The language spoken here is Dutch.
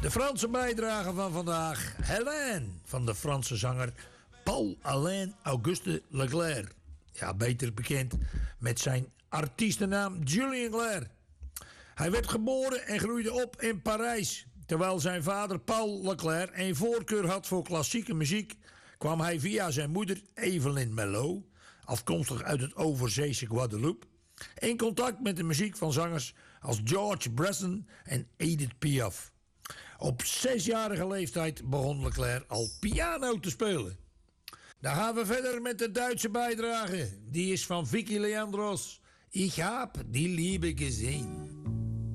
De Franse bijdrage van vandaag. Hélène van de Franse zanger Paul-Alain Auguste Leclerc. Ja, beter bekend met zijn artiestennaam Julien Clerc. Hij werd geboren en groeide op in Parijs. Terwijl zijn vader Paul Leclerc een voorkeur had voor klassieke muziek, kwam hij via zijn moeder Evelyn Melot, afkomstig uit het overzeese Guadeloupe, in contact met de muziek van zangers als George Brassens en Edith Piaf. Op 6-jarige leeftijd begon Leclerc al piano te spelen. Dan gaan we verder met de Duitse bijdrage. Die is van Vicky Leandros. Ich hab die Liebe gesehen.